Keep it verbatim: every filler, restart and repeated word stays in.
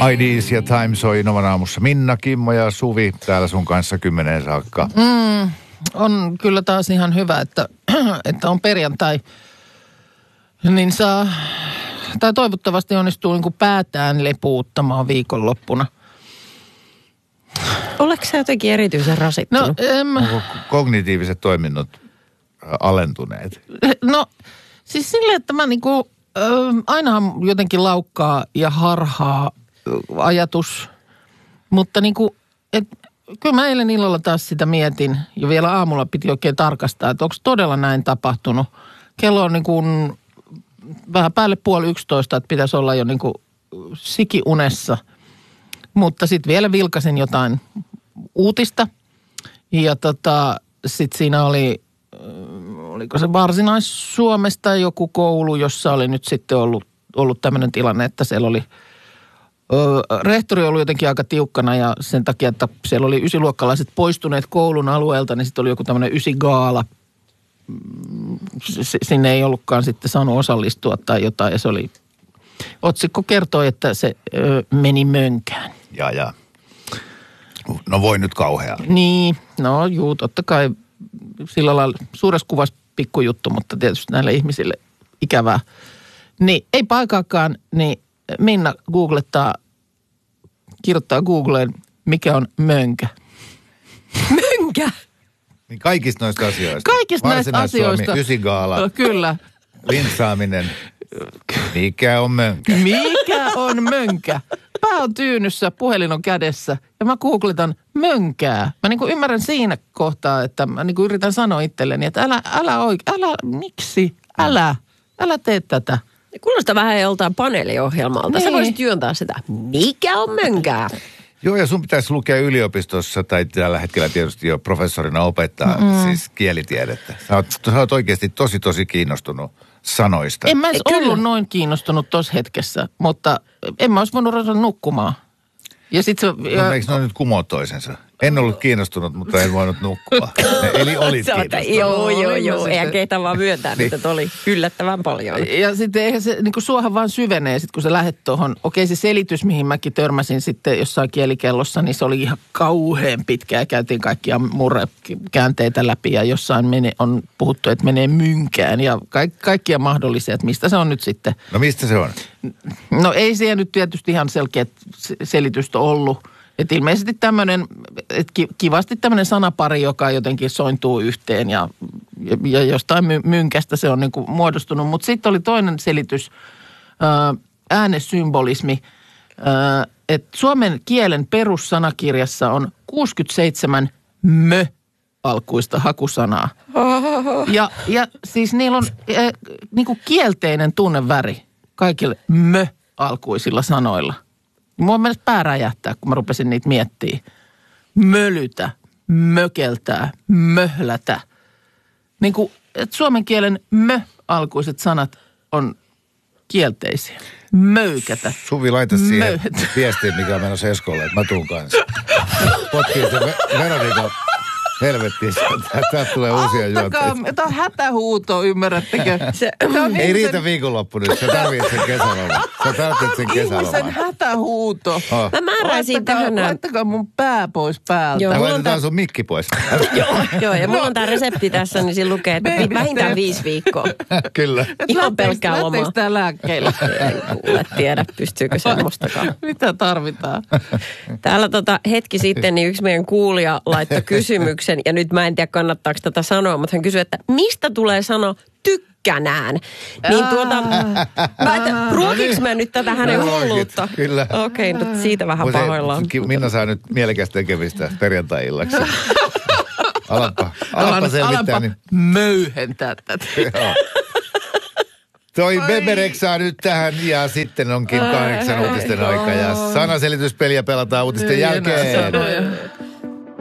I Ds ja Time soi Novan aamussa. Minna, Kimmo ja Suvi täällä sun kanssa kymmeneen saakka. Mm, on kyllä taas ihan hyvä, että, että on perjantai. Niin saa, tai toivottavasti onnistuu niin kuin päätään lepuuttamaan viikonloppuna. Oletko sä jotenkin erityisen rasittunut? No, em, Onko kognitiiviset toiminnot alentuneet? No, siis silleen, että mä niinku, ö, ainahan jotenkin laukkaa ja harhaa ajatus, mutta niinku, et, kyllä mä eilen illalla taas sitä mietin ja vielä aamulla piti oikein tarkastaa, että onko todella näin tapahtunut. Kello on niinku vähän päälle puoli yksitoista, että pitäisi olla jo niinku sikiunessa, mutta sitten vielä vilkasin jotain uutista ja tota, sitten siinä oli, oliko se Varsinais-Suomesta joku koulu, jossa oli nyt sitten ollut, ollut tämmöinen tilanne, että siellä oli, ö, rehtori oli jotenkin aika tiukkana ja sen takia, että siellä oli ysiluokkalaiset poistuneet koulun alueelta, niin sitten oli joku tämmöinen ysigaala. S- sinne ei ollutkaan sitten saanut osallistua tai jotain ja se oli, otsikko kertoi, että se ö, meni mönkään. Ja, ja. No voi nyt kauheaa. Niin, no juu, totta kai sillä lailla suuressa kuvassa pikkujuttu, mutta tietysti näille ihmisille ikävää. Niin, ei paikaakaan, niin Minna googlettaa, kirjoittaa Googleen, mikä on mönkä. Mönkä? Niin kaikista noista asioista. Kaikista näistä asioista. Ysigaala, no, kyllä. Linsaaminen. Mikä on mönkä? Mikä on mönkä? Pää on tyynyssä, puhelin on kädessä ja mä googletan mönkää. Mä niinku ymmärrän siinä kohtaa, että mä niinku yritän sanoa itselleni, että älä, älä oikein, älä, miksi, älä, älä tee tätä. Kuulostaa vähän joltain paneeliohjelmalta. Niin. Sä voisit työntää sitä. Mikä on mönkää? Joo, ja sun pitäisi lukea yliopistossa tai tällä hetkellä tietysti jo professorina opettaa mm. siis kielitiedettä. Sä oot, sä oot oikeasti tosi, tosi kiinnostunut sanoista. En mä edes ollut noin kiinnostunut tossa hetkessä, mutta en mä olisi voinut ruveta nukkumaan. Ja sit se... No, ja... eikö ne nyt kumoa toisensa? En ollut kiinnostunut, mutta en voinut nukkua. Eli olit kiinnostunut. Joo, joo, joo. Eihän keitä vaan myöntää, niin. Että oli yllättävän paljon. Ja sitten eihän se, niin kuin suohan vaan syvenee, sit kun sä lähdet tuohon. Okei, se selitys, mihin mäkin törmäsin sitten jossain kielikellossa, niin se oli ihan kauhean pitkä. Ja käytiin kaikkia murrekäänteitä läpi ja jossain mene, on puhuttu, että menee mynkään. Ja ka- kaikkia mahdollisia, että mistä se on nyt sitten. No mistä se on? No ei siellä nyt tietysti ihan selkeät selitystä ollut. Että ilmeisesti tämmöinen, että kivasti tämmöinen sanapari, joka jotenkin sointuu yhteen ja, ja jostain my, mynkästä se on niin kuin muodostunut. Mutta sitten oli toinen selitys, ää, äänesymbolismi, ää, että suomen kielen perussanakirjassa on kuusikymmentäseitsemän mö-alkuista hakusanaa. Ja, ja siis niillä on ää, niin kuin kielteinen tunneväri kaikille mö-alkuisilla sanoilla. Mua mennessä pää räjähtää, kun mä rupesin niitä miettimään. Mölytä, mökeltää, möhlätä. Niin kuin, että suomen kielen mö-alkuiset sanat on kielteisiä. Möykätä. Suvi, laita siihen viestiin, mikä on menossa Eskolle, että mä tuun kanssa. Potkii se Veronika helvettiin. Täältä tulee uusia juonteita. Tämä on hätähuuto, ymmärrättekö? Se, ei riitä viikonloppu nyt, sä tarvitset sen kesäloman. Sä tarvitset sen kesäloman. Ihmisen hätähuuto. Oh. Mä määräisin tähän. Laittakaa mun pää pois päältä. Joo, laitetaan tää... sun mikki pois. joo, joo, ja mulla on tää resepti tässä, niin siinä lukee, että vähintään viisi viikkoa. Kyllä. Ihan pelkkää lomaa. Lähteekö tää lääkkeillä? En kuule tiedä, pystyykö semmoistakaan. Mitä tarvitaan? Täällä tota, hetki sitten niin yksi meidän kuulija laittoi kysymyksen, ja nyt mä en tiedä kannattaako tätä sanoa, mutta hän kysyi, että mistä tulee sano tykkänään? Niin tuota, mä että ruokiks mä nyt tätä hänen hulluutta? Kyllä. Okei, okay, no siitä vähän Muse, pahoillaan. Minna saa nyt mielekästä tekemistä perjantai-illaksi. Alappa, alappa selvittää. Alappa niin... möyhentää tätä. Toi Beberek saa nyt tähän ja sitten onkin kahdeksan uutisten aika ja sanaselityspeliä pelataan uutisten jälkeen.